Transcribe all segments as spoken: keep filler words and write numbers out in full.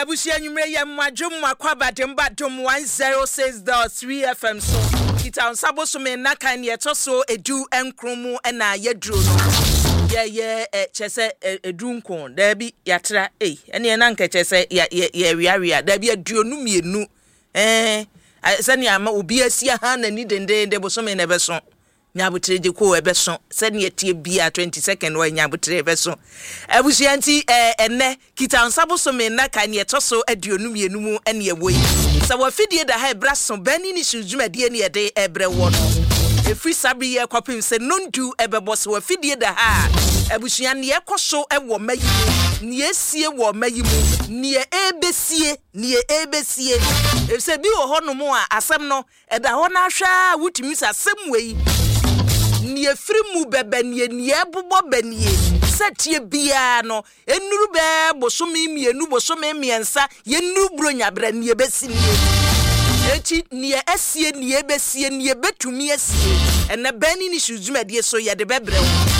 Abusia nyumre ye mwadwum akwaba demba dom one oh six point three F M so kita onsabo so me naka ne etoso edu enkromu na yeduro no ye ye chese edu nkon da bi yatra eh ene na nka chese ye ye wiawia da bi aduonu mienu eh sani ama obi asia ha na ni dende de bo so me na beso nyabutre de ko ebeso sani etie bia twenty-second wa nyabutre ebeso abusianti eh ene kita nsabo so me na ka ne etoso aduonu mienu mu ene ewoyi sa wa fidie da ha ebraso bani ni sujumade ne ede ebre wo no efri sabi ye kwapim se nondu ebebo se wa fidie da ha abusian ne ekoso ewo mayi ne esie wo mayi mu ne ebesie ne ebesie efse bi wo hono mu a asem no eda ho na hwa wutimi sa asem wei nie firi mu bebe nie nie bobo benie setie bia no enuru be bosome mienu bosome miensa yenuru bro nyabra nie besi nie eti nie esie nie besie nie betumi esie ene bani ni suzumade so yede bebre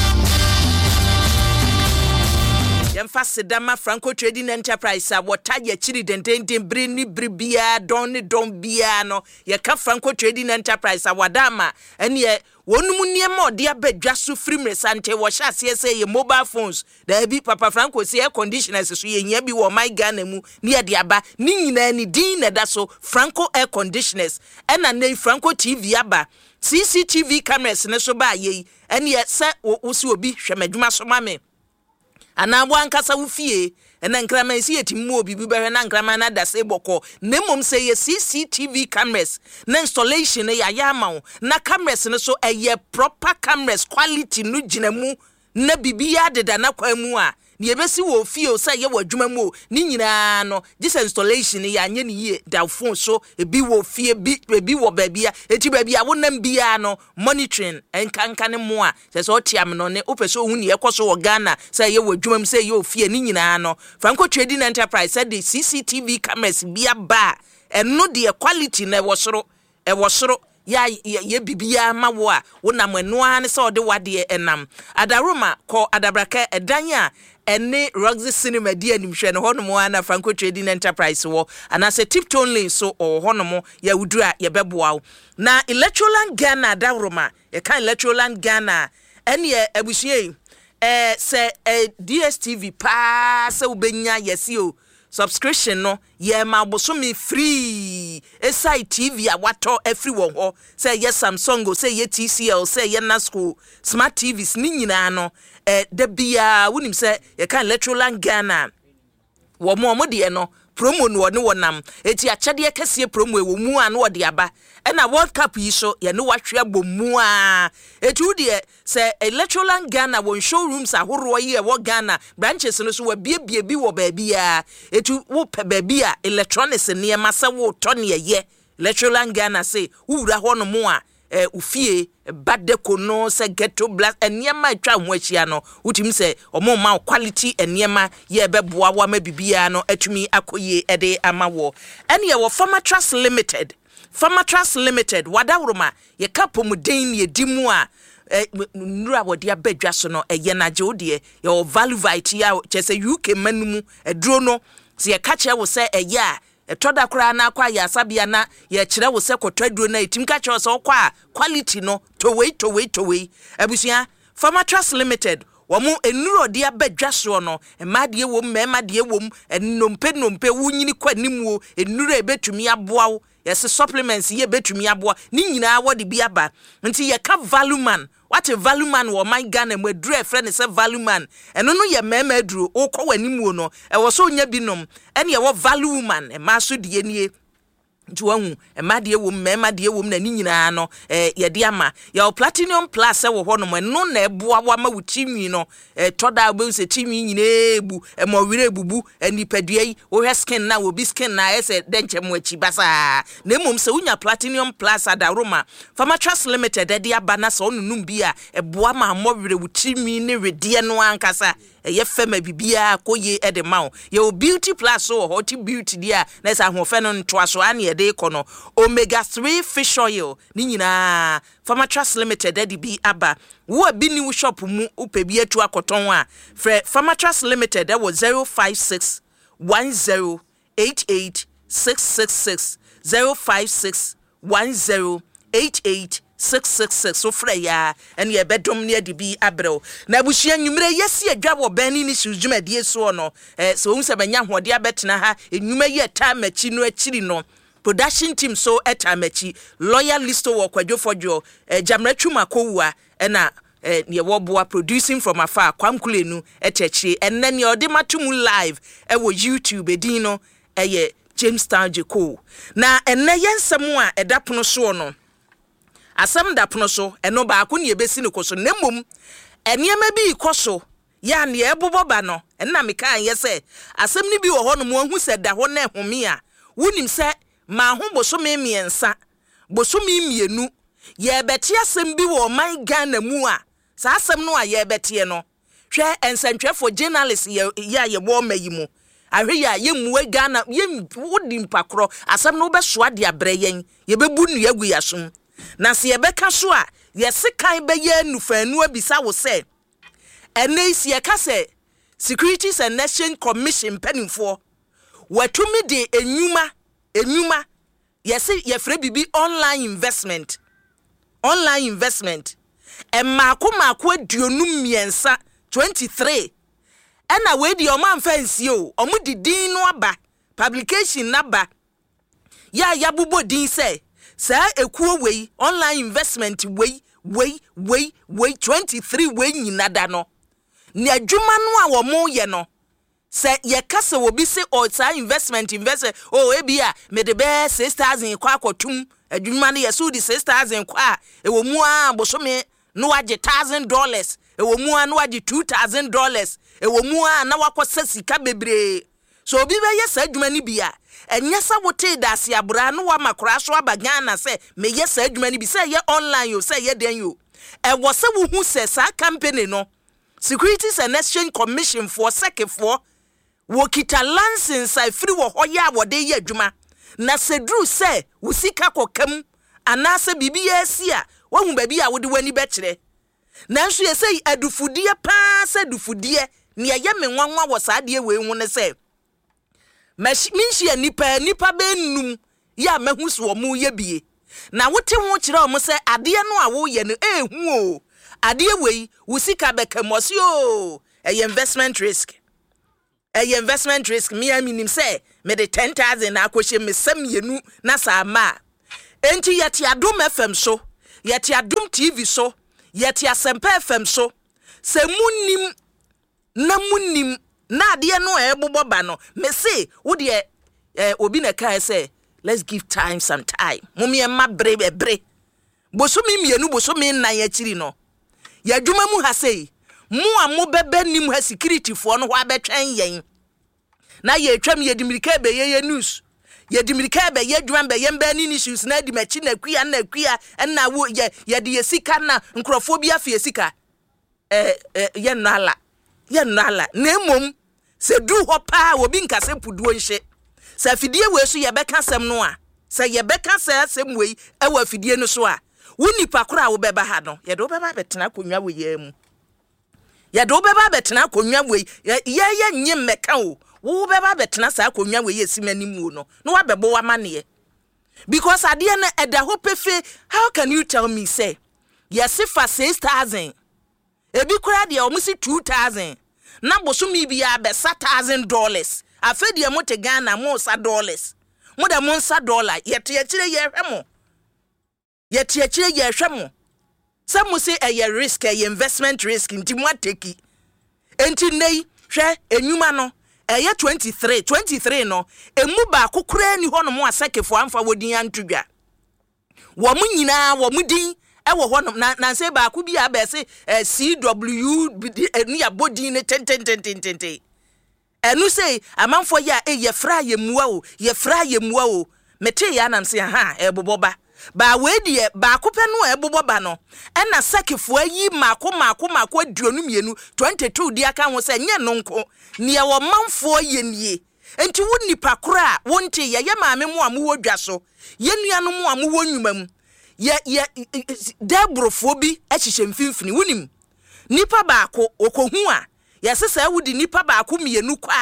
yemfa sedama Franco Trading Enterprise a wotaye chiri dendenden bre ni bre bia don ni don bia no ye ka Franco Trading Enterprise a wadama ene wonum niema ode abadwa so frimre sante wo hya se se ye mobile phones da bi papa Franco se air conditioners so ye nya bi wo my Ghana mu ni ade aba ni nyina ni din na da so Franco air conditioners ena na Franco T V aba C C T V cameras ne so ba ye ene se wo si obi hwemadwuma so mame ana bo ankasa wo fie ena nkrama esi etimmo obi bi behwe na nkrama na da se boko nemom se ye C C T V cameras na installation ya ya ma na cameras ne so eye proper cameras quality no ginamu na bibia deda na kwamu a ne yebesi wo fie o se ye wadwuma mu ni nyina no this installation ya anye ni ye da phone so ebi wo fie bi ebi wo babia eti babia wonam bia no monitoring enkanka ne mo a se so tiam no ne opeso hu ne yekoso wo Ghana se ye wadwuma mu se ye ofie ni nyina no Franco Trading Enterprise said the C C T V cameras bia ba eno de quality na wo soro e wo soro ya ye bibia ma wo a wonam eno an se ode wade enam adaroma ko adabraka edanya ene Roxy Cinema di animhwe no hono mo ana Franco Trading Enterprise wo ana se tipton lane so o hono mo ya wudura ye beboa na Electroland Ghana davroma ye kan Electroland Ghana ene ye abusue eh se eh, D S T V pa se ubenya yesi o subscription no ye ma bosomi free esai T V a wato every one ho say ye Samsung go say ye T C L say ye Nasco smart T Vs ni nyina no eh de bia wonim say ye kan Electroland Ghana wo mo mo de no promo no ne wonam eti achade kese promo e wo mu an wo de aba ena World Cup yi so ye ne watwe abomu a etu de se Electroland Ghana won showrooms ahoro yi e wo Ghana branches no so wa biebie bi wo ba bia etu wo pe ba bia electronics ne ma se wo to ne ye Electroland Ghana say wura ho no mo a eh ufie bade kono se ghetto blast eniema atwa ho ahia no utimi se omo ma quality eniema ye beboa wa ma bibia no atumi akoye ede amawo ene ye wo Farmer Trust Limited Farmer Trust Limited wadawroma ye kapomuden ye dimu a nura wodi abadwa so no eye na je ode ye value vite ya chese U K manumu eduro no se ye ka kire wo se eye a etoda kura na kwa ya sabia na ye kire wo se kotwaduro na etim ka kire so kwa quality no to wait to wait to wait abusia Farmer Trust Limited womu enuro de abadwa so no emade wom memade wom ennompe nompe wunyini kwa nimu enuro ebetumi aboa wo yes supplements ye betumi aboa ni nyina wodi bi aba nti ye ka value man what a value man wo my Ghana mu aduru e friend say value man eno no ye mema aduru ukọ wanimu no e wo so nya binom ene ye wo value man e ma so de nie Juangu, a madie wom, mema dear woman, and Nina, no, eh, Yadiama, your Platinum Plus, our honor, and no ne boawama with chimney, no, a toda bills a chimney in ebu, a more bubu, and the pedie, or her skin now will be skin, I said, Denchem Wechibasa. Nemum Saunia Platinum Plus at Aroma, Farmer Trust Limited, a dear banas on Numbia, a boama mobile with chimney near dear no ancasa. Ye feme bibia koye edemao ye beauty plus so hot beauty dia na sa hofeno ntwaso ane de kono omega three fish oil ni nyina Farmer Trust Limited edi bi aba wo bi ni shop mu upebi atu akoton a Farmer Trust Limited e wo zero five six one zero eight eight six six six zero five six one zero eight eight six six six so freya and ye bedom near the be abro na bushia nwumre yesi adwa wo bani ni sujumedie so no eh so unse banya hode abetena ha enwuma ye time achi no achiri no production team so etamachi lawyer listo wo kwadwofojo eh, jamratwuma kowua na eh, ye wo boa producing from afar kwamkulenu etachire enne ne ode matum live e wo YouTube edin no eh James Town Jeko na enne yensem a edapono so no asem dapono so eno ba ko ne ebesi ne koso nemmom eniema bi koso ya ne eboboba no enna meka anye se asem ni bi wo ho no mo hu se da ho na ehome a wonim se ma ho bosome miensa bosome mienu ye beti asem bi wo man Ghana mu a sa asem no a ye beti no hwe ensantwefo journalist ye ya ye bo mayi mu ahwe ya ye muwe Ghana ye wodi mpakro asem no be soa de abre yen ye bebu nu yagu yasum na se ye beka so a ye sekan be ye nufanu abisa wo se ene isi ye ka se Securities and Exchange Commission penimfo watumi de enwuma enwuma yes ye free bibi online investment online investment e mako mako aduonu miensa twenty-three ena we di o man fancy o omu di din no aba publication naba ya ya bubo din say sa ekuo wei online investment wei wei wei wei twenty-three wei nyinada no ne adwuma no a wo mo ye no se ye kase obi se o sa investment invest o ebia me de be six thousand kwa akotum adwuma no ye so di six thousand kwa e wo mu a bosome no wage one thousand dollars e wo mu a no wage two thousand dollars e wo mu a na wakosa sika bebre so obi be ye sa adwuma ni bia enya sa wote da se abura no wa makora so abagana se me ye sa adwuma ni bi se ye online yo se ye den yo e wo se wo hu se sa company no Securities and Exchange Commission for second for wokita license ai free wo hoya wode ye adwuma na sedru se wusika kokam anase bibia si a wahu ba bi a wode wani bekire nanso ye sei adufudie pa se adufudie ne ye me nwanwa wo saade we hu ne se minhia nipa nipa benum ya mahu so mu ye bie na wote ho kire o mo se ade no a wo ye no ehu o ade we wusika bekamosi o e investment risk a investment risk me aminim say me de ten thousand na akohye me sam yenu na sa ma enti yeti adom F M so yeti adom T V so yeti asempa F M so se munim na munim na de no e boboba no me say wo de eh obi na kai say let's give time some time mummy ma bre bre bosomi mienu bosomi na ya chiri no ya dwuma mu ha sei mu a mo bebe nim ha security fo no ho abetwen yen na ye twam ye dimirika be ye news ye dimirika be ye dwuma be ye mba ni issues na di machi na kuya na kuya na wo ye ye de sika na nkrofo bi afie sika eh ye nala ye nala na mom se du ho pa obi nkase puduo nhye se afidie we so ye beka sem no a se ye beka se asem we e wa afidie no so a woni pakora wo beba ha no ye do beba betena konwa we ye mu ye do beba betena konwa we ye ye nye meka o wo beba betena sa konwa we ye simani mu no no wa bebo wa mane because ade na eda ho pefe how can you tell me say yes for six thousand ebi kura de o musi two thousand na bosumi bia be one thousand dollars afedi e mote Ghana mo sa dollars mo da mo sa dollar ye te akire ye hwemo ye te akire ye hwemo some mu say a risk a investment risk nti mo ateki enti nei hwe enwuma no eye twenty-three twenty-three no emu ba kokora ni ho no mo asakefo amfa wodin antudwa wo mu nyina wo mu din e wo ho no na say ba ko bi abese C W ni abodin ne ten ten ten ten ten enu say amanfo ya e ye fra ye muwa o ye fra ye muwa o mete ya nam say ha e boboba ba we die ba ko pe no e boboba no e na sakefo ayi mako mako mako aduonu mienu twenty-two di aka ho say nye no nko ne wo manfo ye nie enti wo nipa kora wonte ye ye maame mu amu wodwa so ye nuanu mu amu wonwumam ye ye debrofo bi ahihye mfimfini wonim nipa ba ko okohu a yesesa wudi nipa ba ko mienu kwa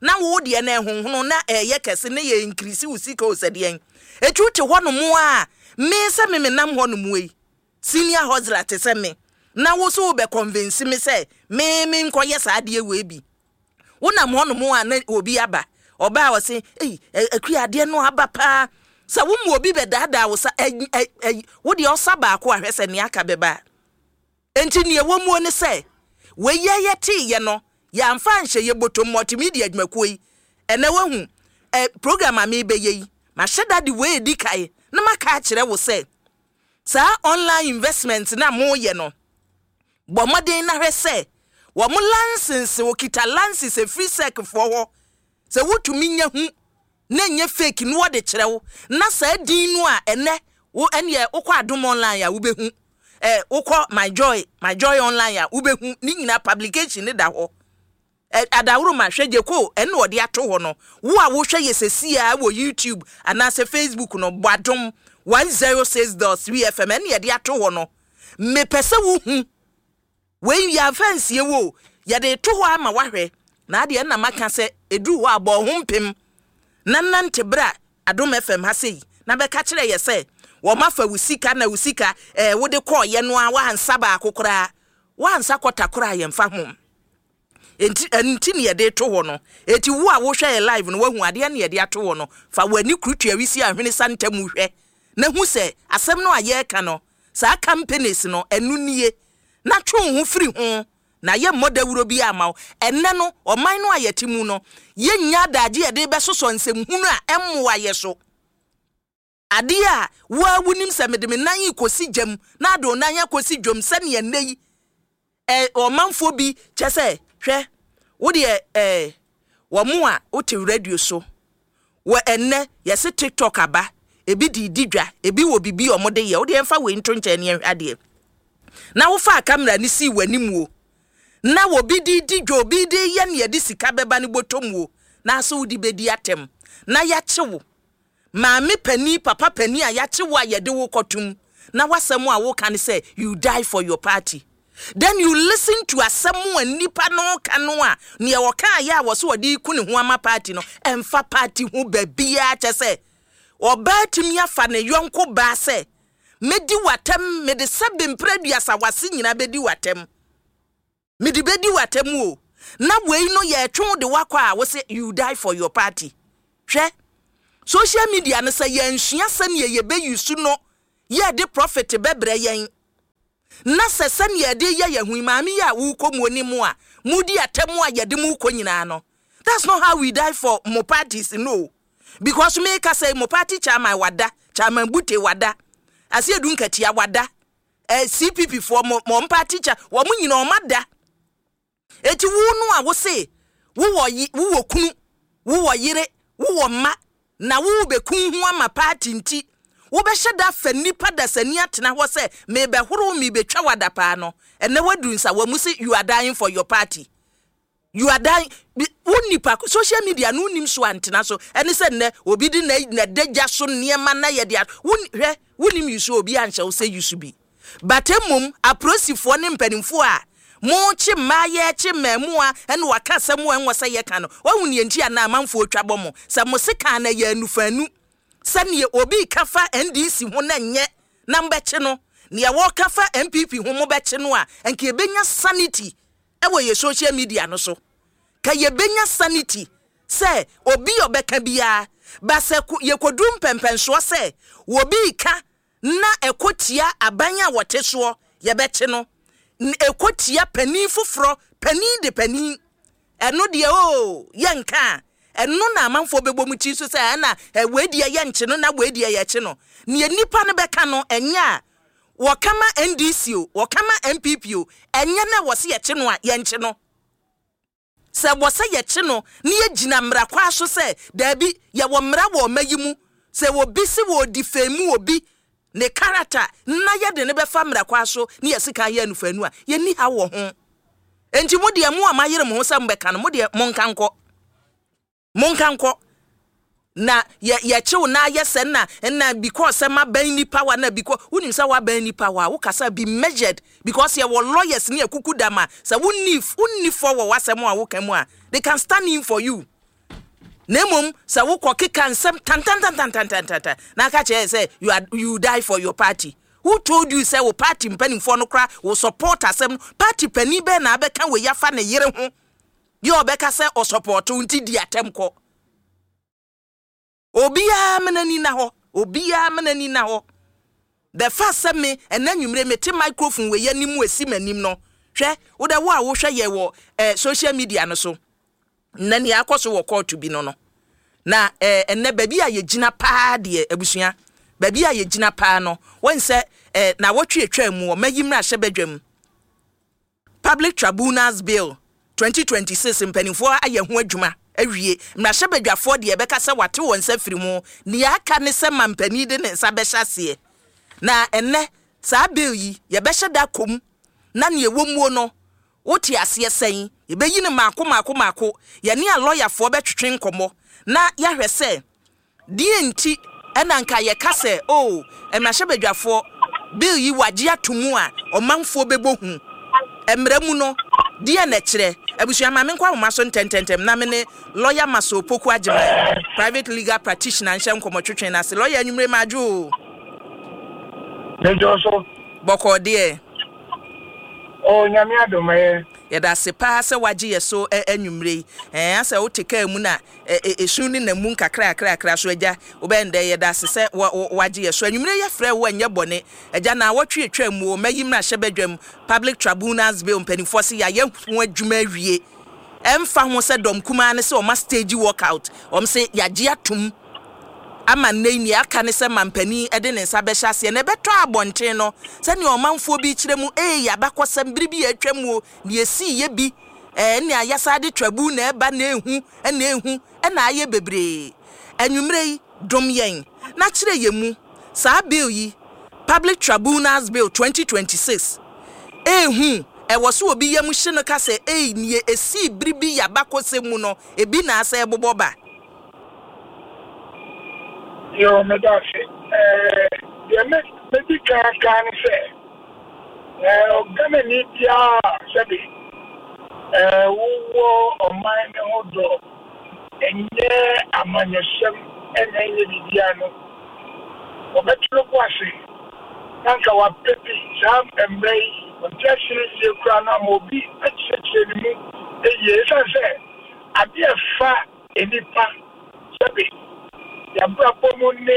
na wo de na ehunhunu na eye kese na ye increase wo sika o sede etu te ho no mo a me se me menam ho no mo yi senior hustler te se me na wo so be convince me say me me nkoye sa ade we bi wo na mo no mo a na obi aba oba wo se eh akua ade no aba pa sa wo mo obi be dada wo sa wo de osaba ko ahwese ne aka beba enti ne wo mo ne say we ye ye ti ye no ya mfa nhye ye botom multimedia adwumako yi ene wahu eh program a me be yi ma sheda de we di kai na maka kire wo say sa online investment na mo ye no bo modern na hwe say wo mo license wo kita license e free sec for ho se wotumi nya hu na nya fake no wo de kire wo na sa din no a ene wo ene ukọ adom online ya wo be hu eh ukọ my joy my joy online ya wo be hu ni nyina publication ne da ho adawuru ma hweje ko ene wo de ato ho no wo a wo hwe yesesi a wo YouTube ana se Facebook no Boadom one oh six point three F M ene de ato ho no me pese wo hu we ya fancy wo ya de to ho ama wahwe na de na maka se edu ho abo ho mpem nanante bra Adom F M ha sei na be ka kire ye se wo mafa wusika na wusika eh wo de ko ye no a wa hansa ba akokora wa hansa kota kora ye mfa ho enti enti ne ye de to ho no eti wo a wo hwe live no wahu ade ne ye de ato ho no fa wani krutua wisi ahwene santam hwe na hu se asem no aye ka no sa companies no enu nie na twon ho firi ho na ye modawuro bi amaw enne no oman no ayetimu no ye nya daje ye de besoso nsem hunu a emwa ye so ade a wa wunim se medem nan yi kosi jam na do nan ya kosi dwom se ne nei eh omanfo bi chese hwe wo de eh wo mu a wo te radio so wo enne ye se TikTok aba ebi di didwa ebi wo bibi omode ye wo de emfa we nto nche ne ade na wo fa camera ni si wanimu na wo bi di didwa obi de ye ne de sika beba ni botomu na so wo di bedi atem na ya chewo maami pani papa pani a ya chewo a ye de wo kotum na wasem a wo kan say you die for your party. Then you listen to asemu and nipa no kanwa ne wo kan ya wo so odi ku ne ho ama party no emfa party hu ba bia che se oba timi afa ne yonko ba se medi watem medi sabem preduasa wase nyina bedi watem medi bedi watem o na wei no ye twon de wakwa a wo se you die for your party hwe social media no se ye nsua se ne ye be yusu no ye de prophet bebre yen na se se ne ye de ye ye hu maami ya wo komu oni mu a mudi atemu a ye de mu ko nyina no. That's not how we die for mo parties, no. Because me ka say mo party chairman wada chairman bute wada ase edunka tia wada eh C P P for mo mo party cha wo mu nyina o mada eti wo no a wo se wo wo wo kunu wo wo yire wo wo ma na wo be kun ho ama party nti wo be hyeda fa nipa da sani atena ho se me be horo me be twa wada pa no ene wadunsa wo mu se you are dying for your party. You are dying. Unipa social media no nim so antena so ene se ne obi di na na deja so niema na ye dia hwe wonim yusu obi anche wo se yusu bi but emum aprosifo ne mpanimfo a mo chi maye chi mamu a ene waka semu enwo se ye ka no wahu ne nti ana amanfo otwabo mo se mo se ka na ye anufanu se ne obi kafa N D C ho na nye na mbeche no ne wo kafa M P P ho mo beche no a enke benya sanity ewo ye social media no so ka ye benya sanity say obi obeka bia ba se ye kodum pempenso se obi ka na ekotia abanya wote so ye beche no ekotia pani foforo pani de pani eno de o ye nka eno na amanfo bebo mu chi so say na we de ye nche no na we de ye che no ne nipa no beka no enya wakama N D C o wakama M P P o enye na wose ye che no a ye nche no se wose ye che no ne ye gina mra kwa so se da bi ye wo mra wo mayimu se wo bi se wo difemu obi ne character na ye de ne be fa mra kwa so ne ye sika ye anufanu a ye ni ha wo ho enti mo de mo amayere mo ho se mbeka no mo de monkanko monkanko na ye ye chew na ye sen na na because ma ban ni power na because unim say wa ban ni power wo kasa be measured because ye wo lawyers ni akuku dama say wonni wonni for wo wasem a wo kamu a they can stand in for you Nemum sa wo kokeka nsem tan tan tan tan tan tan tan na ka che say you are you die for your party. Who told you say wo party mpanimfo no kra wo support asem party pani be na abeka we yafa ne yere ho ye obeka say o support unti di atem ko obiya menani na ho obiya menani na ho the first say me enanwumre me te microphone we yanim esi manim no hwe wo da wo a wo hwe ye wo eh, social media no so nani akoso wo court bi no no na eh enne baby a yegina pa de abusua baby a yegina pa no won se eh na wotwe atwa mu o mayimra hye badwam Public Tribunals Bill twenty twenty-six mpanimfo aye ho adwuma awie mra hye badwafo de ebeka se wate won se firi mu ne aka ne se mampani de ne nsa behya se na enne sa bill yi ye behya da kom na ne ewomuo no wote ase sen ye beyi ne maako maako maako ye ne a lawyer fo betwetwe nkomo na ya hwese die nti ena nka ye kase oh emahye badwafo bill yi wagye atomu a omanfo bebohu emremu no die na kire abusua ma me nkwa wo maso ntententem na me ne lawyer Maso Opoku Agyeman private legal practitioner nhye nkomo twetwe na se lawyer anwumre majo Nejo so boko de oh nyame adome yeda se pa se wagye ye so anwumre eh asa wo teka mu na esu ni na mu nkakra akra akra so agya wo be nde yeda se se wagye ye so anwumre ye frɛ wo anya bone agya na wotwe atwa mu o mayimra hye badwam Public Tribunals Bill mpanimfo se ya ye ho adwuma awie emfa ho se dom kuma ne se o ma stage workout om se yagye atom ama nani aka ne se mampani ede ne nsa behya se ne beto abonten no se ne omanfo bi kire mu eh ya bakosam biribi ya atwam o ne esi ye bi eh ne ayasa de trabu na eba na ehu na ehu na aye bebre anwumre yi dom yen na kire ye mu sa bill yi Public Tribunals Bill twenty twenty-six ehu e woso obi yam hye no ka se eh ne esi biribi ya bakosam mu no ebi na asa eboboba yo me da se eh de me me di ka ka ni se eh o gane ni dia se bi eh wo o mai ne hodo enye amanyesem enye bidia no o betro kwase nanka wa pepi sam embrei o tiasiri se kura na mobi acheche ni mu eye se se ade fa enipa se bi ya bra pomo ne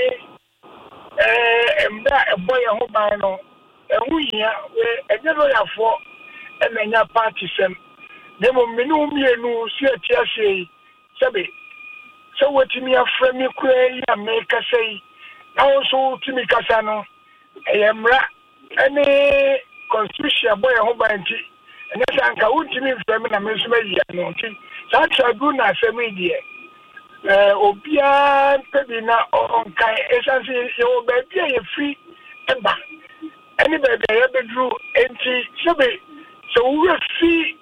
eh emda eboye ho ban no ehu hia we enye no yafo enenya party sem nemo menu mienu si atiase sebe so wetimi afra mi kura ya meka sei na so timi kasa no eyemra ene constitution boye ho ban ti enye sanka utimi mframi na mesuma yia no ti sa tribunal asemi die eh obia pebina onkai esansi yo baby e free eba any baby e bedru enti sebe so we see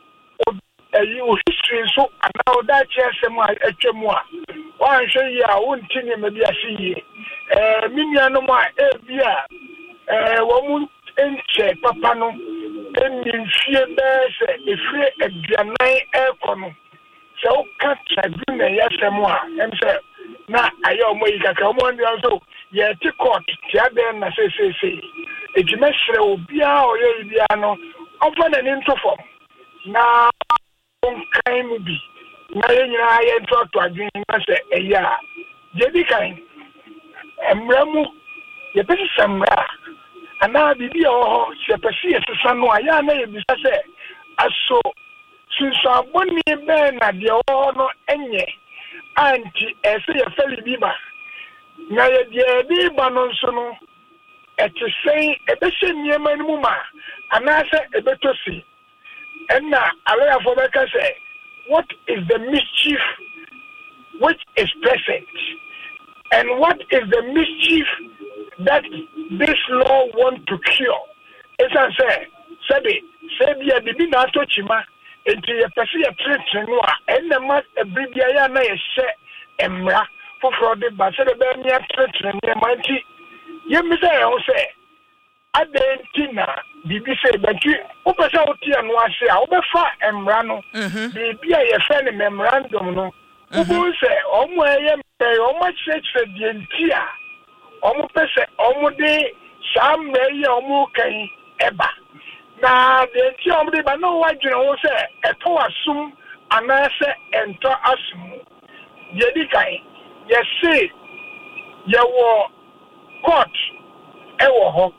o history so ana da chesem atwam a wan hwe yi a wonti ne ma bi asiye eh minuanom a e bia eh wo mu enche papa no eni fie be se efre aduanan ekono so cat tribunal yasem a em se na ayo mo yi kaka mo ndi so ye ti court ti ade na se se se ejimesre obia oye bia no ofa na ni ntofo na onkai mu bi na ye nyina ye ntoto adwen na se eya je bi kan emramu ye pese samra ana bibi o se pese ye sesa no aya na ye bi se aso sinso aboni be na de o no enye anti ese ye feli biba na ye de biba no nso no eti sei ebese niema ni mu ma ana se ebetosi enna alaya for beka say what is the mischief which is present and what is the mischief that this law want to cure it's an say sabi sabi ya bibi na to chima enti ye pese ye treat no a enna ma ebibia ya na ye hye emra for de ba se de be mi treat ne ma enti ye mi say o say adentina bibi say bantu o pese o tia no ase a o be fa emra no bibi a ye fe ne memorandum no Who say, Omo am pay, Omo church for the entire Omo pese, Omo de Sam May Omo Kay Eba. Now, the entire Omo, but no one will say, a to assume, and I say, and to assume. Yedikai, yes, say, you were court, ewo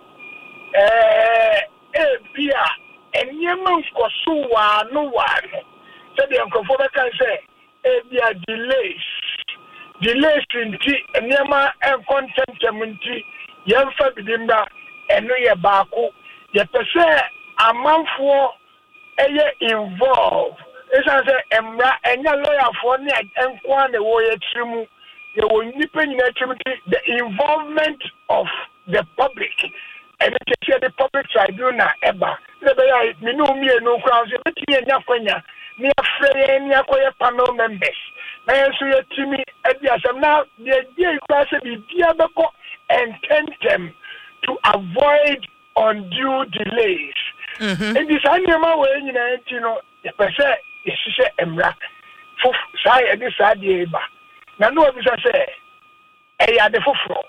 eh, eh, Bia, and Yemen for so one, no one. So the uncle can say, eh, Bia delays, delays in tea, and Yama and content, Yamfa Bidimba, and no Yabaku, yet per se, a month for a year involved. As I say, Emra, and your lawyer for me, and one the warrior trimu, you will depend the involvement of the public. And it is the public tribunal, Eba. Me no me no crowds, but me and Yakwanya, me a friend, Yakoya panel members. Now, so you to me, at the Assam now, the idea is to be diabeco and tempt them to avoid undue delays. And this animal way, you know, the person is Emra. For say, this idea, now, no, as I say, I had the fufro.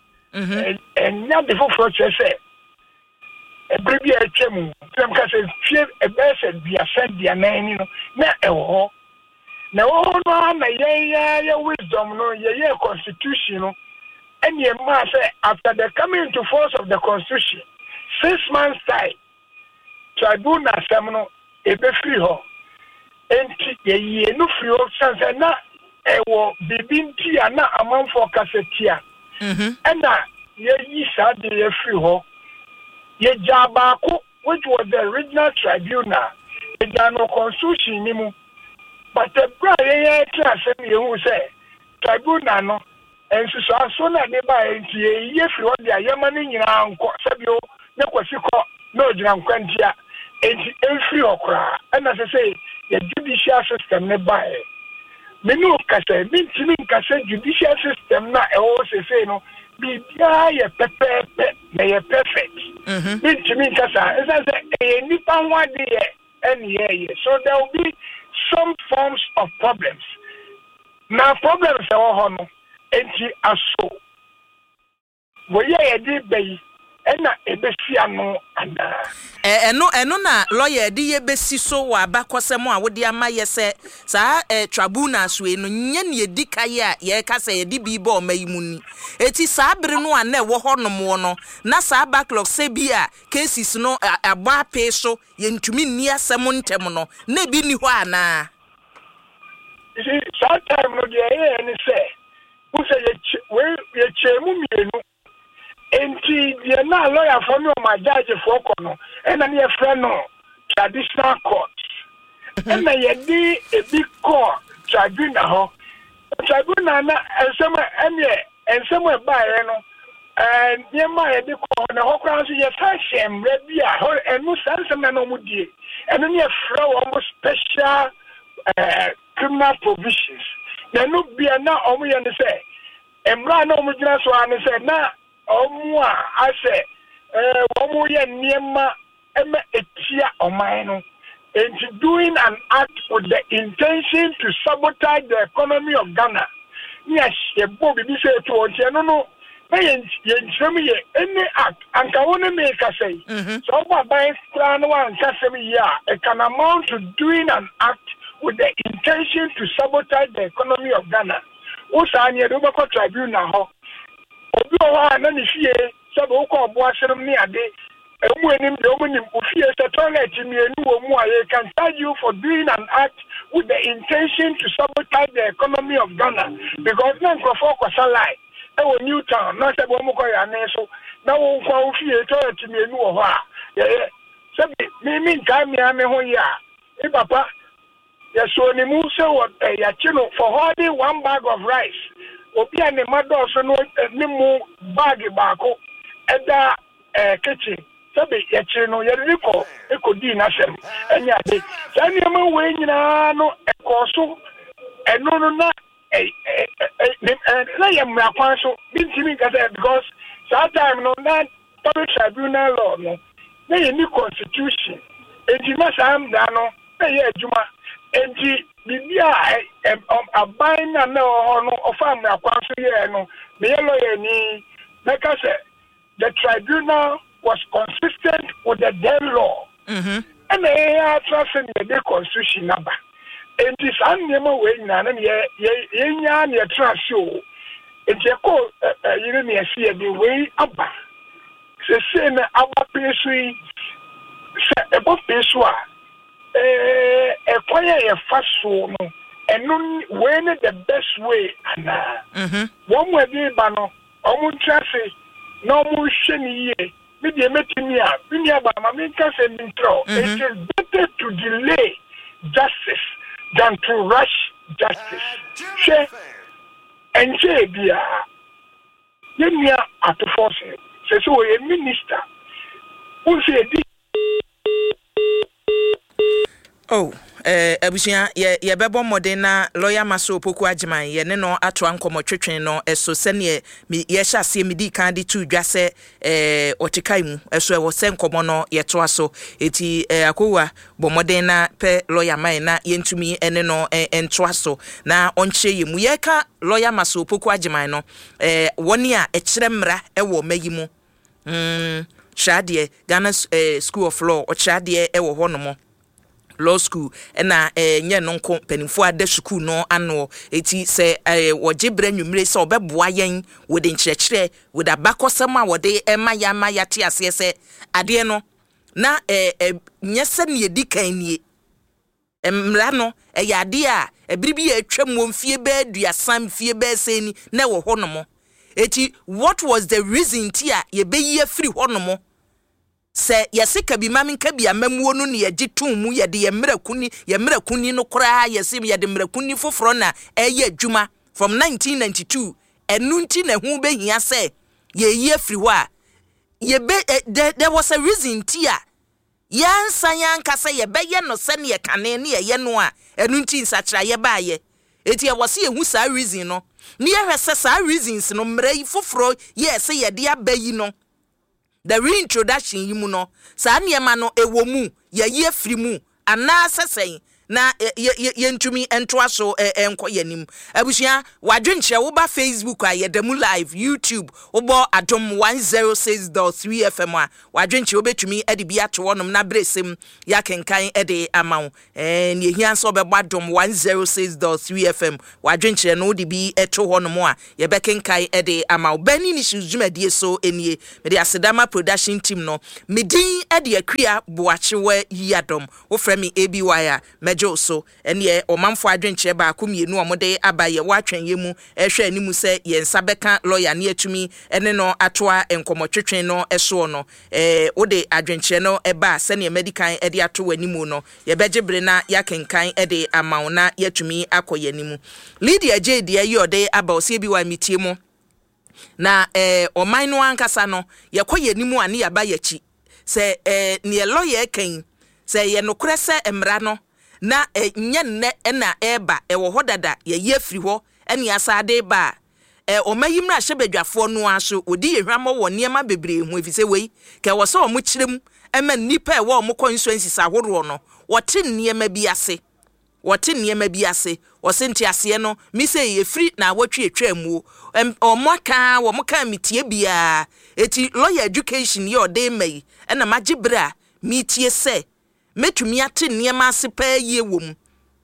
And now the fufro say, a baby a chemu, some can say, a person be a sent the name, you know, not a war. Now, all man, yeah, yeah, wisdom, no, yeah, constitution, and your master after the coming into force of the constitution, six months' time, tribunal seminal, a be free ho. And ye no free ho, sans na, ewo, bibinti, and not a month for cassetia. And now, ye said the free ho. Ye Jabako, which was the original tribunal, the Jano constitution, nimu. But the brother class and you say, tribunal, and so soon as they buy into a year for the Yamani in Uncle Sabio, no Quasico, no Jan Quantia, and free okra. And as I say, the judicial system nearby. Menu Cassa, mean to me, Cassa, judicial system, not also say no. Be a pepe, may a perfect. Mean to me, Cassa, as I say, a Nippon one day, and yeah, so there will be some forms of problems. Now, problems are all and are so. We are a deep bay, and a bessiano, and no, and no, lawyer, dear Bessie so, Bacosamo, would the Amaya say, Sir, a tribunal sway, no, ye dicaya, ye cassa, a dibibo, maymuni. It is Sabrino and never horn mono, Nasa backlog sebia, cases no a bar peso, yen to me near Samon Temono, nebi ni wana. You see, sometimes no dear, and say, who say, well, ye chemu, and you're not lawyer for no, my judge for Kono, and I'm your friend, no traditional courts. And I had a big court tribunal, tribunal, and some and somewhere by, you know, and near my big court, and the whole council, your fashion, red beer, and most handsome and omudi, and then you throw almost special criminal provisions. There no be a now only and say, and run over just one and say, now. Omwa ase eh omo ye niema eme etia omano and doing an act with the intention to sabotage the economy of Ghana. Yes, ye bo bi say to onche no no na ye ye nchemi ye any act and ka wona make say so ba by plan one kasem ya it can amount to doing an act with the intention to sabotage the economy of Ghana. Usa anye do ba tribunal ho obi owa na ni fie se bo ko obo asem ni ade emu enim de omo nim ofie se toilet mi enu omu aye can charge you for doing an act with the intention to sabotage the economy of Ghana because na nkrofo kwasa lie e wo Newtown na se bo mo ko ya na so na wo kwa ofie toilet mi enu wo ho a ye se mi mi nka mi ame ho ya e papa ya so ni mu se wo ya chino for holding one bag of rice obi ane mado so no ni mu bag baako eda eh kitchen sabe ya chiri no ya riko ekodi na sem enya de sani ma we nyina no ekoso eno no na eh eh na ya mra kwan so bintimi kasa because that time no na public tribunal law no na ye ni constitution enti na sam da no na ye adwuma enti bibia aban na na no ofa mra kwaso ye no me lawyer ni make say the tribunal was consistent with the then law. Mhm. And they trust in the constitution number. And this animal way na na ye ye nya na trust you. It's a call you know me see the way up. Se se na aba pesu se ebo pesu a eh e kwanya ye faso no eno when the best way ana. Mhm. One way be ba no omu trust no mu hwani ye. It is better to delay justice than to rush justice. Say, and say, dear, you are at the force. Say, so a minister who said, oh. Eh abusia ye ye bebo modena lawyer Maso Opoku Agyemang ye ne no ato ankomo twetwen no eso sene ye ye hyase medi kan de tu dwase eh otikai mu eso e wo se nkomo no ye to aso eti eh akowa bo modena pe lawyer man na yentumi ene no ento aso na onche ye mu ye ka lawyer Maso Opoku Agyemang no eh woni a e kire mra e wo mayi mu mm Shade Ghana eh, School of Law o Shade e wo hono law school na eh nye no nko penifo ade school no ano eti se eh wogibra nwumre se obeboa yen wode nkyerɛkyerɛ wode abakɔsɛm a wode ema ya ma ya te ase se ade no na eh, eh nye se ne edi kan nie emra no eh ya ade a ebiribi ya atwam wɔ mfie ba aduasam mfie ba seni na wɔ hɔ no mo eti what was the reason ti a ye be yi afiri hɔ no mo se yesi kabi mami kabi amamuo no ne yegi tum ye de ye mrakuni ye mrakuni no kora yesi ye de mrakuni foforo na eye adwuma from nineteen ninety-two enu nti na hu behia se ye yi afiri ho a ye be uh, there, there was a reason tia yansa yanka se ye be ye no se ne ye kane ne ye no a enu nti nsakira ye ba ye eti ye wose ye hu sa reason no ne ye hwese sa reasons no mrai foforo ye se ye de abayi no the reintroduction yimu no sa niema no ewo mu ye ye firi mu ana sesen na ye ntumi ento aso enko yanim abusua wadwenche wo ba Facebook a ye demu live YouTube wo bo adom one oh six point three F M a wadwenche wo betumi ade bi ato wonom na bresem ya kenkan ade amawo eh ne hia so be adom one oh six point three F M wadwenche no de bi eto wonom a ye be kenkan ade amawo bani ni shuzumadi so enie me de asedama production team no medin ade akua boachewa yadom wo frɛ me A B Y a so ene omamfo adwenche ba akomienu omode abaye watwen yemu ehwe animu se yensa beka lawyer ne atumi ene no atoa enkomotwetwen no eso no eh wode adwenche no eba se ne medical ede ato wanimu no ye begebre na yakenkan ede amauna yatumi akoyanimu Lydia J de ayi ode aba osie bi wa mitie mu na eh oman no ankasa no yekoyanimu ane yaba yachi se eh ne lawyer kan se ye no krese emra no na enye nne na eba ewo hodada ye ye firi ho ene asade ba e omayimra hyebadwafo no aso odi yehwamo wo niema bebre hu efise wei ke wo so omo kirem ema nipa e wo omo constituencies ahoro no wote niema bi ase wote niema bi ase wo senti ase no mi se ye firi na wotwe etwamu omo aka wo mo ka mitie bia eti lawyer education ye ode mai ena magibra mitie se metumi ate niema ase pa ye wom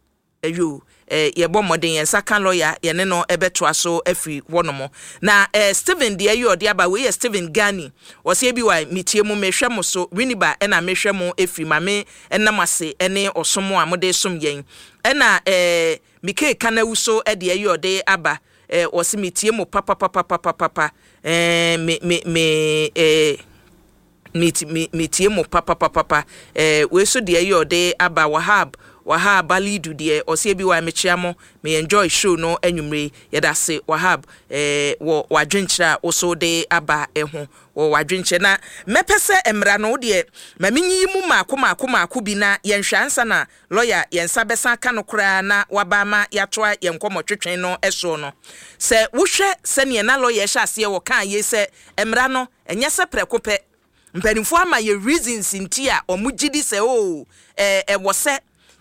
ayo eh ye bɔ modern yen saka lawyer ye ne no ebeto aso afri wonomo na eh Steven de ayo de aba we Steven Gani wo se bi wa mitie mu mehwɛ mo so winiba ena mehwɛ mo afri mame enam ase ene osomo a mode som yen ena eh mike kanawu so e de ayo de aba eh wo se mitie mo papa papa papa papa eh me me me eh Miti mitie mo papa papa papa eh we so de ayo de aba Wahab Wahab Alidu de osie bi wa mechiamo me enjoy show no anwumre yeda se Wahab eh wo wadwenkyira wo so de aba eho wo wadwenkyira na mepese emra no de maminyi mu maako maako maako bi na yenhwansa na lawyer yensa besa ka no kra na wabama yatoa yenkomotwetwen no eso no se wohwe se ne na lawyer hya ase wo kan ye se emra no enye se prekope mpanimfo ama ye reasons ntia omugidi se o eh e wose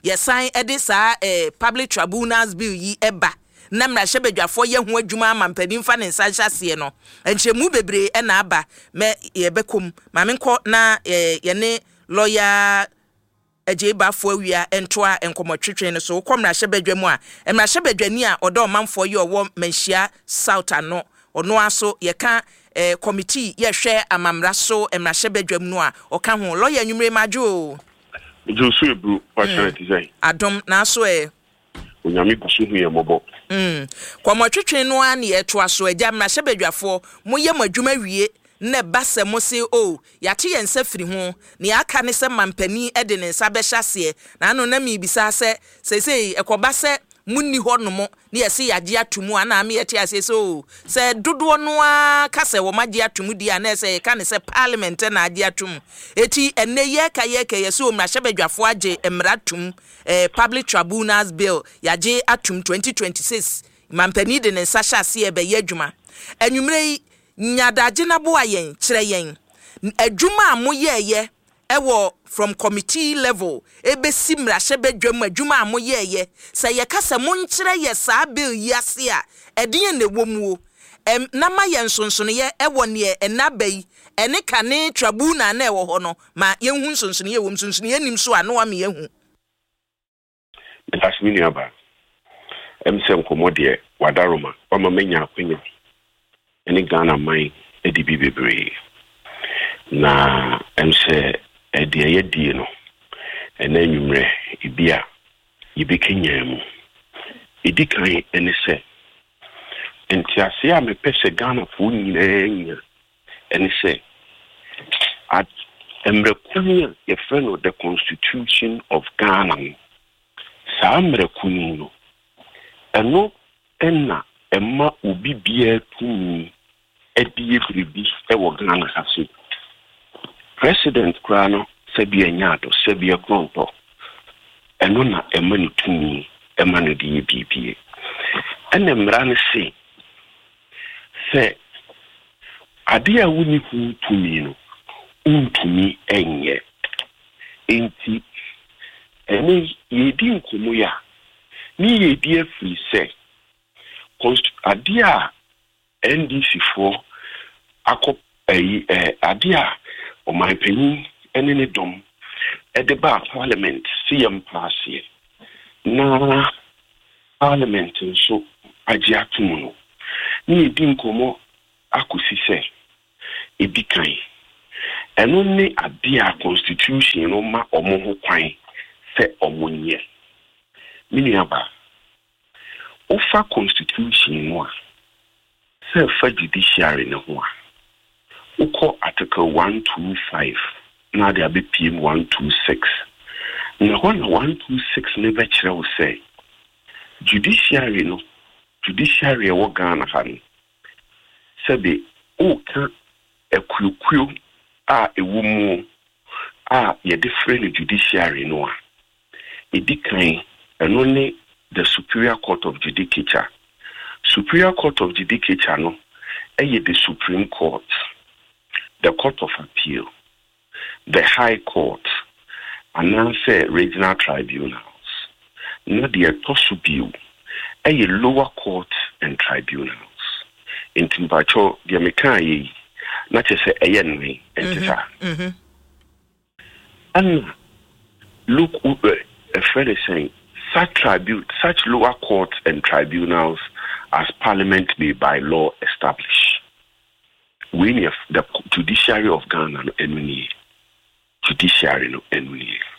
yɛsan ede saa eh, public tribunals bill yi eba na mmarahyɛ badwafo yɛ ho adwuma ama mpanin fa ne nsa hyase no enkyemu bebre e na aba me yɛbɛkom ma menkɔ na eh, yɛne lawyer Eje bafo awia entoa enkomotwetwe ne so kom na hyebadwa mu a emra hyebadwani a odo manfo ye owo manhia south ano ono aso ye ka eh, committee ye hwe amamra so emra hyebadwa mu no a oka ho lawyer nwumre majo Josu ebru passionate say adom na so e onyame kusu hu ye mobo mm komotwetwe no a ne ye toa so agya emra hyebadwafo mo ye madwuma wie ne basa mo se o yate yen safiri ho ne aka ne se mampani e de ne nsa be hyase na no na mi bisa se sesei ekoba se munni ho no mo ne yese yage atumu ana me yete ase so se dodo no a ka se wo mage atumu di ana se ka ne se parliament na age atum eti enne ye ka ye ka yese o mrahye badwafo age emratum eh public tribunals bill yage atum twenty twenty-six mampani de ne nsa hyase e be ye adwuma anwumre nyadaje na bo ayen kire yen adwuma amoyeye ewo from committee level ebesi mrahye badwam adwuma amoyeye se ye kasa mo nkire ye saa bill yase a edin na womuo em na ma ye nsonsono ye ewo ne enabai ene kane tribunal na ewo ho no ma ye hu nsonsono ye wo nsonsono ye nim so a no wa me ye hu Asmini aba em se nkomode wadaroma o ma menya akwenya ene Ghana mai edi bibebre na em se edi ayedi no ene nwumre ibia yibekenya mu edi kan ene se entiase a mepese Ghana fo nyina ene se at emrekunu ye freno the Constitution of Ghana sa emrekunu no eno enna emma obi bia tumi edie fribi e wo Ghana hase president krano sebia nyaado sebia kronto eno na emma ni tumi emma no die bibie ene mra ne se se ade a woni hu tumi no untumi enye enti ene yedi nkomo ya ni yedi afri se ade a N D C for akop eh ade a o my penny ene ne dom e de ba parliament C M pass na parliament so agi atumu no ni edi nkomo akosi se ebi kan eno ne ade a constitution no ma omo ho kwan se omo nye mini aba ofa constitution no a se fa judiciary ne ho a uko article one twenty-five na de abe P M one twenty-six na ho na one twenty-six ne be kire wo say judiciary no judiciary e wo Ghana ha no sebe o ka ekukuo a ewu mu a ye different judiciary no a edikan eno ne the Superior Court of Judicature. Superior Court of Judicature no eye the Supreme Court, the Court of Appeal, the High Court, and now say regional tribunals. No the tosubiu eye lower court and tribunals. In Timbacho the American na say eye nwe entita. Mhm. And look a friend is saying such tribute, such lower courts and tribunals as Parliament may by law establish. We need the judiciary of Ghana and we need judiciary and we need.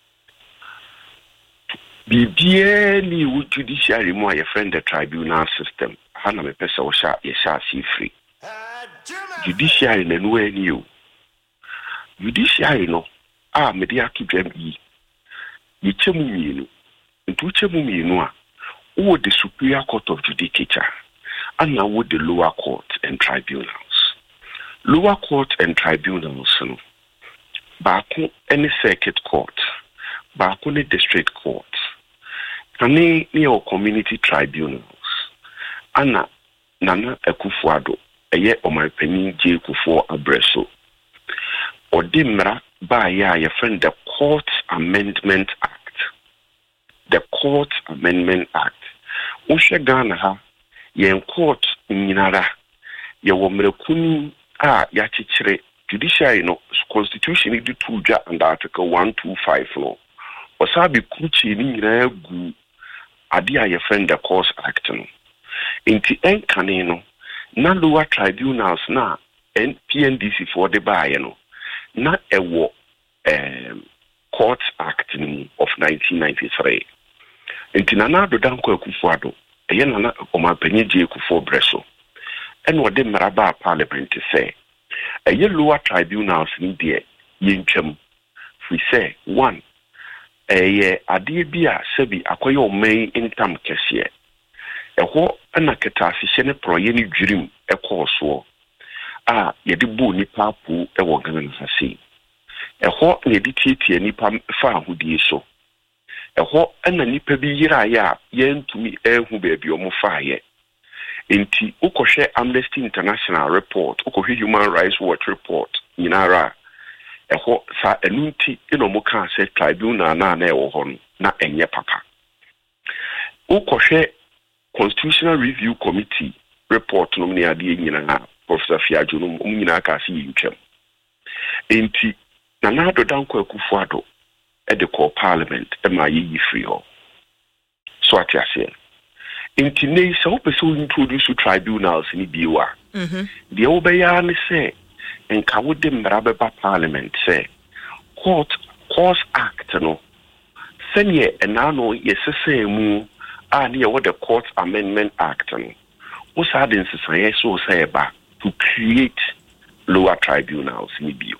Be barely with judiciary more your friend the tribunal system. Hana me pesa washa yesha si free. Judiciary and we new. Judiciary no ah media to them yi. Yichemu minu. Ntuche muminu a wo the Superior Court of Judicature and now with the lower court and tribunals. Lower court and tribunals no baako any circuit court, baako ne district court, kane ne o community tribunals. Ana Nana Akufo-Addo eye Omanpanin J. Kufuor Abreso odi mra ba ya ye friend the Court Amendment Act the Court Amendment Act. Ushe Ghana ha, yen court nyinara, ye womrekuni a yachichire judiciary no constitution di tuja under article one twenty-five no. Wasabi kuchi ni nyinara gu adi a ye friend the Court Act no. Inti enkane no, na lower tribunals na N P N D C for the buy no, na ewo um, Court Act of nineteen ninety-three. Inti nana do danko Akufo-Addo, eye nana omapanyi je Akufo Breso. En wode maraba parliament say, eye lower tribunals ni de yentwam. We say one, eye ade bia sebi akoye oman intam kese. Eho ana ketase hye proye ni dwirim ekoso. Ah, yedi bu nipa pu ewo Ghana sase. Eho na yedi tietie nipa fa ahudie so. Eho ana nipa bi yira ya yentumi ehu baabi omo faaye. Enti ukohwe Amnesty International report, ukohwe Human Rights Watch report nyinara. Eho sa enunti ino mo kan se tribunal na na ewo ho na enye papa. Ukohwe Constitutional Review Committee report no mni ade nyina Professor Fiajo no nyina ka si yintwam. Enti na na do danko Akufo-Addo e de call parliament e ma yi free ho. So atiase. Enti nei so person introduce tribunals ni biwa. Mhm. De obeya ne say enka wode mrabe ba parliament say court courts act no senye enano yesese mu and here what the Court Amendment Act no was had in society so say ba to create lower tribunals ni bio.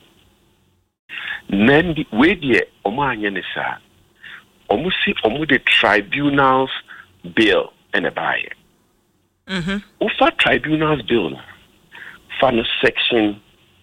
Then the way the omo anye ne sa omo si omo the tribunals bill and a buy. Mhm. Ufa tribunals bill for no section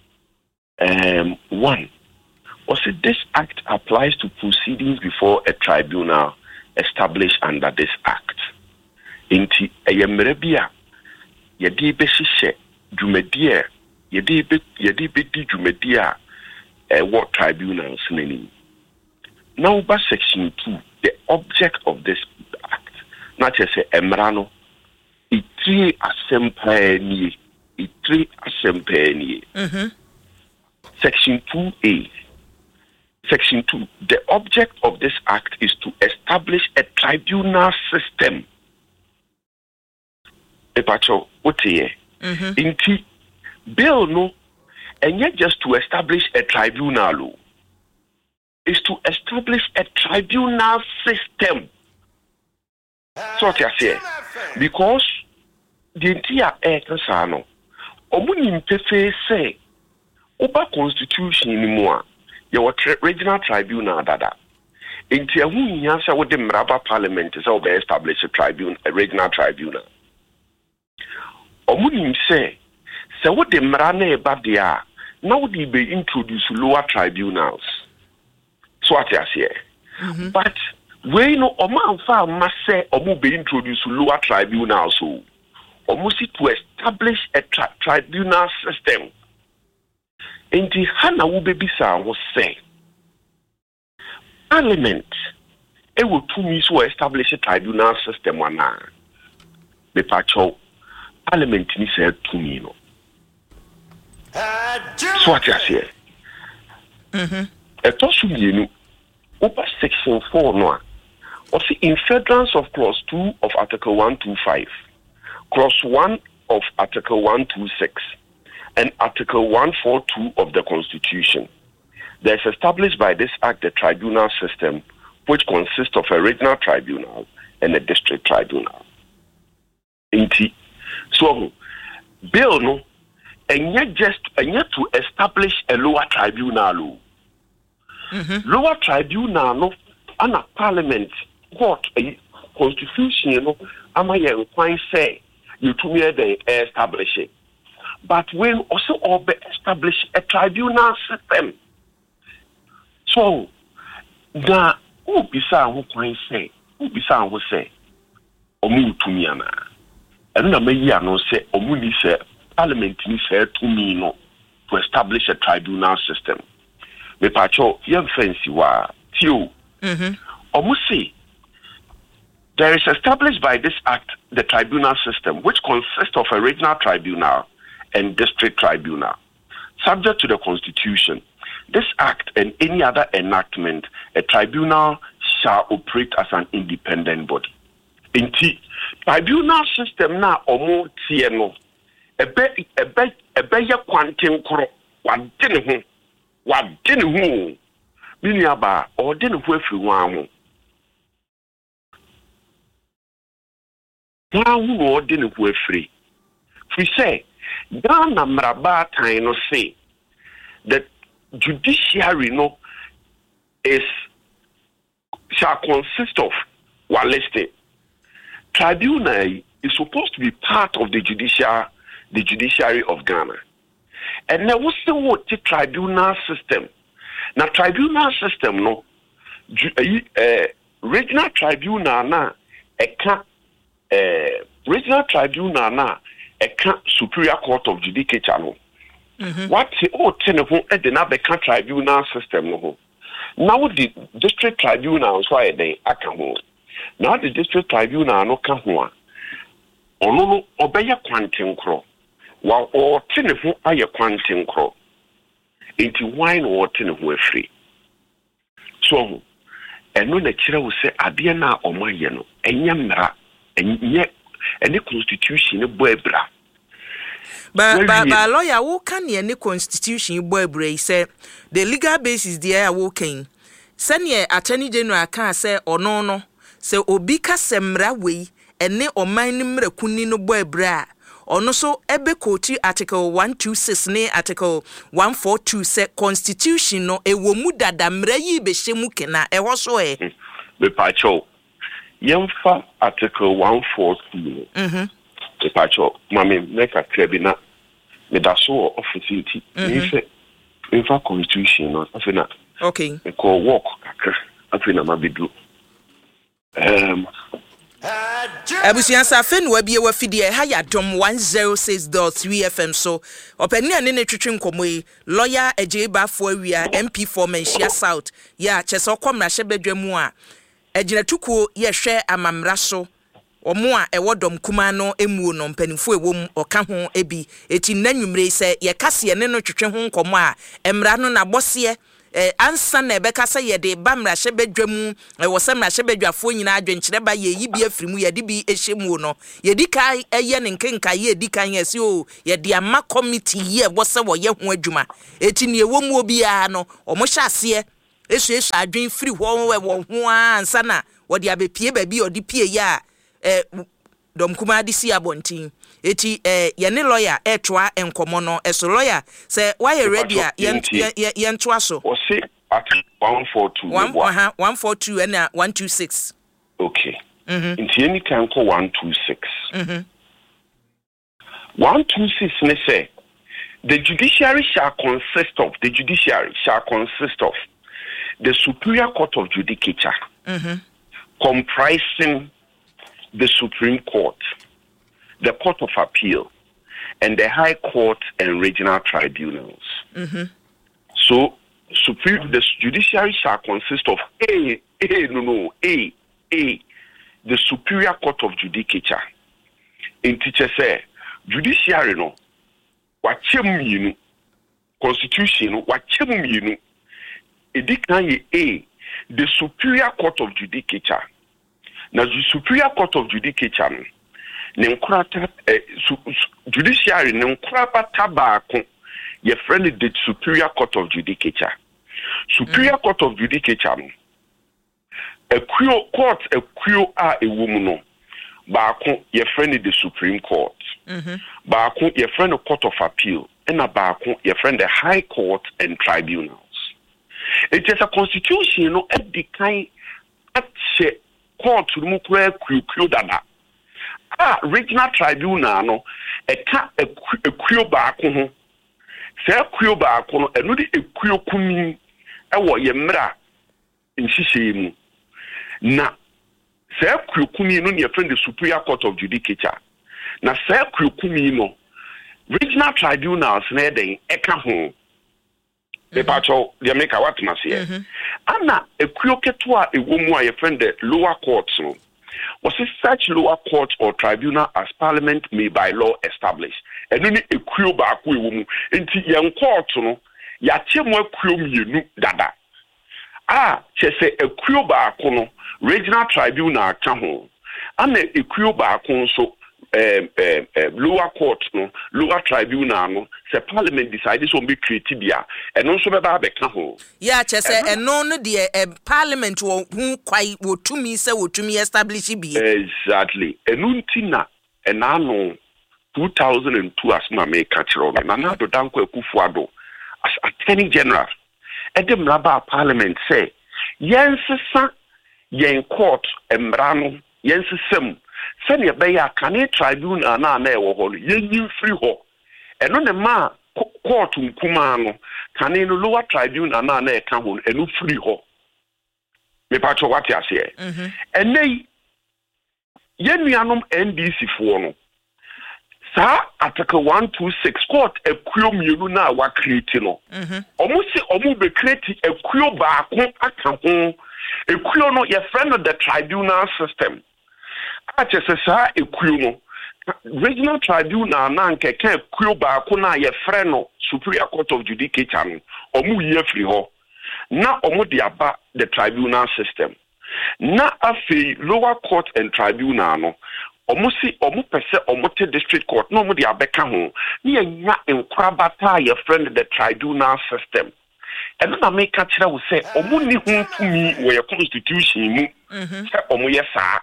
um one. Was it this act applies to proceedings before a tribunal established under this act. Inti ayemrebia yedi be hihye dwumadie yedi be yedi be di dwumadie a what tribunals nani. Now by section two, the object of this act, not just say emrano, it three assembly, it three assembly. Mhm. Section two A. Section two, the object of this act is to establish a tribunal system. Epacho, what here? Inti, bill no, and yet just to establish a tribunal, is to establish a tribunal system. So what I say, because the entire Ekasano, Omunim Pefe say, Oba Constitution anymore. Your regional tribunal dada. Inti ahu nyansa wo de mraba parliament is how be establish a tribunal, a regional tribunal. Omunim say, se wo de mrana eba dia, now they be introduce lower tribunals. So what I say. Mm-hmm. But we no oman fa ma say omu be introduce lower tribunals so. Omu si to establish a tri- tribunal system. Inti hana wo bebisa wo say parliament e wo tumi so establish a tribunal system wana be pacho parliament ni say tumi no so what I say mhm eto su mienu over section four no of in furtherance of clause two of article one twenty-five clause one of article one twenty-six and Article one forty-two of the Constitution. There is established by this act a tribunal system which consists of a regional tribunal and a district tribunal. Inti. So, bill no, and yet just and yet to establish a lower tribunal. Mm-hmm. Lower tribunal no, and a parliament court a constitution you know, am I inclined say you to me they establish it. But when also all be establish a tribunal system. So na who bisa who can say who bisa who say omu tumi ana and na me ya no say omu ni say parliament ni say tumi no to establish a tribunal system. Me pacho yem fancy wa tio mhm omu say There is established by this act the tribunal system, which consists of a regional tribunal and district tribunal. Subject to the Constitution, this act and any other enactment, a tribunal shall operate as an independent body. In the tribunal system now, omo tieno, ebe ebe ebe ya kwanten kro, wadene ho, wadene ho, mini aba, odene ho efiri wan ho. Wan ho odene ho efiri. We say, Ghana mraba time no say that judiciary no is shall consist of one listing. Tribunal is supposed to be part of the judicial the judiciary of Ghana. And now what's the what the tribunal system? Now tribunal system no uh, regional tribunal na eka uh, regional tribunal na eka superior court of judicature no. Mm-hmm. What the oh tenefo e de na beka tribunal system no. Now the district tribunal so I dey aka ho. Now the district tribunal no ka ho a. Ono no obeye kwanten kro. Wa o tenefo aye kwanten kro. Enti wine o tenefo afri. So eno na kire wo se ade na omaye no enya mra enye ene constitution bo ebra. But but but lawyer who can any constitution boy bray say the legal basis there working. Senior attorney general can say or no no say obi ka semra we ene oman nimre kuni no boy bra or no so ebe koti article one twenty-six ne article one forty-two say constitution no e wo mu dada mra yi be shemu kena e ho so e be pacho yemfa article one forty-two mhm the pacho mami make a trebina me da so officiality me say infa constitution no afina okay e ko work kakra afina mabedu um Abusian Safen wabie wafidie ha ya dom one oh six point three F M so opani ane ne twetwe nkomoyi lawyer Ejeba Fuawia M P for Menchia South ya chese okomra hyebedwamu a eginatukuo ye hwe amamra so omo a ewo dom kuma no emuo no mpanifo ewom oka ho ebi eti nanwumre se ye kase ne no twetwe ho nkomo a emra no na bose eh ansa na ebeka se ye de bamra hyebedwamu e wo se mra hyebedwafo nyina adwenkyere ba ye yi bi afirimu ye de bi ehyemu no ye di kai eye ne nkenka ye di kan ye se o ye de ama committee ye wo se wo ye ho adwuma eti ne ewom obi a no omo hyase esu esu adwen firi ho we wo ho ansa na wo de abepie ba bi odi pie ya eh dom kuma di si abontin eti eh ye ne lawyer etwa enkomo no eso lawyer say why you ready a ye ye ntwa so o say at one forty-two uh-huh one forty-two and one twenty-six okay mhm nti any can call one twenty-six mhm one twenty-six ne say the judiciary shall consist of the judiciary shall consist of the superior court of judicature mhm comprising the Supreme Court, the Court of Appeal, and the High Court and regional tribunals. Mm-hmm. So, Supreme, the judiciary shall consist of A, A, no, no, A, A, the Superior Court of Judicature. In teacher say, judiciary no, wachem yinu, constitution wachem yinu, edikanye A, the Superior Court of Judicature. Now, the Superior Court of Judicature, Nenkrata, judiciary, Nenkrapa Tabako, your friend the Superior Court of Judicature. Superior mm. Court of Judicature, a queer court, a queer are a woman, Bako, your friend the Supreme Court, mm-hmm. Bako, your friend the Court of Appeal, and a Bako, your friend the High Court and tribunals. It is a constitution, you know, at the kind of court to move where Q dada. Ah, regional tribunal no, a cat a Q back home. Say Q back on a nuddy a Q kumi, a wa yemra in Shishimu. Na, say Q kumi no your friend the Superior Court of Judicature. Na say Q kumi no, regional tribunals near the eka home. The patrol, the America what must here. Anna, a Q ketua a woman, your friend the lower courts no. was it such lower court or tribunal as Parliament may by law establish? And only a crew back we will into young court no yache mo crew mienu dada. Ah, she say a crew back no regional tribunal ka ho. And a crew back so um, um, um, lower court no lower tribunal no se Parliament decided to be created there and also be ba ka ho. Yeah, che say and no no the Parliament wo hu kwai wo tumi se wo tumi establish bi. Exactly. Enuntina enano two thousand two as ma me ka kiro no na do danko Akufo-Addo as Attorney General. Edem raba Parliament say yensesa yen court emrano yensesem send your bay a can tribunal na na ewo ho yen free ho eno ne ma court nkuma no can no lower tribunal na na e ka ho eno free ho me pa cho what ya say mhm enei yen nuanom N D C fo no sa article one twenty-six court ekuo mienu na wa create no mhm omo se omo be create ekuo baako aka ho ekuo no your friend of the tribunal system ache se sa ekuo no regional tribunal na nke ka ekuo baako na your friend no superior court of judicature no omo ye free ho na omo de aba the tribunal system na afi lower court and tribunal no omo si omo pese omo te district court no omo de abeka ho na nya enkrabata your friend the tribunal system and na make kire wo say omo ni hu tumi wo your constitution mu mhm say omo ye saa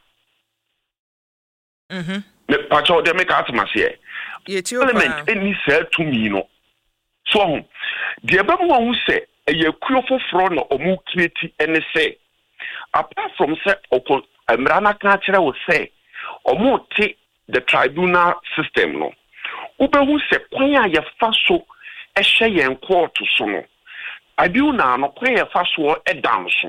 mhm me pacho de make atma say Parliament any say tumi no so ho de ebe mo hu say eye kuo foforo no omo create ene say apart from say okon amrana ka kire wo say omo te the tribunal system no ubehu se kwan a ye fa so ehye yen court so no abiu na no kwan ye fa so e dan so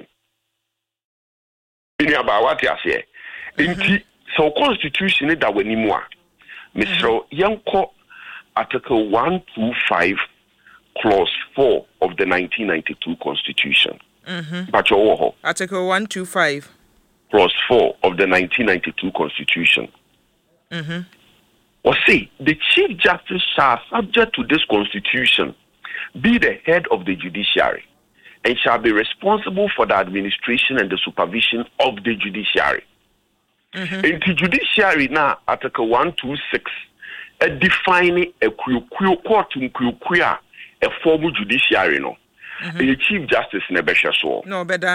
ini aba what ya say inti so constitution da wani mu a misro yenko article one twenty-five clause four of the nineteen ninety-two constitution mhm but yo article one twenty-five clause four of the nineteen ninety-two constitution mhm or say the chief justice shall, subject to this constitution, be the head of the judiciary and shall be responsible for the administration and the supervision of the judiciary. Mm-hmm. In the judiciary now, article one twenty-six a defining a court a formal judiciary no. Mm-hmm. A chief justice never so. No, better.